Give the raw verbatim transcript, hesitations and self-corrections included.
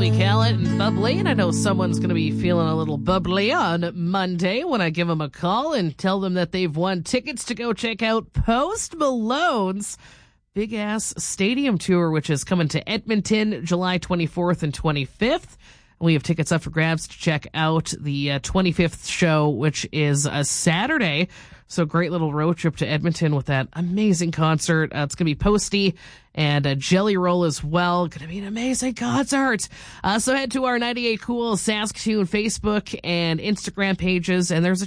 Colby Callan and Bubbly, and I know someone's going to be feeling a little bubbly on Monday when I give them a call and tell them that they've won tickets to go check out Post Malone's big-ass stadium tour, which is coming to Edmonton July twenty-fourth and twenty-fifth. We have tickets up for grabs to check out the uh, twenty-fifth show, which is a Saturday. So great little road trip to Edmonton with that amazing concert. Uh, it's going to be Posty and a Jelly Roll as well. Going to be an amazing concert. Uh, so head to our ninety-eight Cool Saskatoon Facebook and Instagram pages, and there's a